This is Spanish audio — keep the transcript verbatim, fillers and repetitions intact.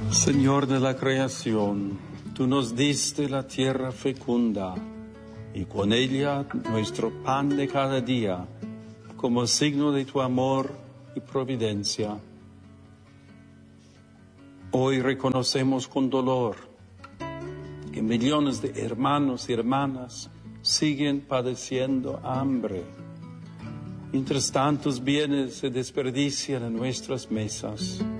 Señor de la creación, tú nos diste la tierra fecunda y con ella nuestro pan de cada día, como signo de tu amor y providencia. Hoy reconocemos con dolor que millones de hermanos y hermanas siguen padeciendo hambre, mientras tantos bienes se desperdician en nuestras mesas.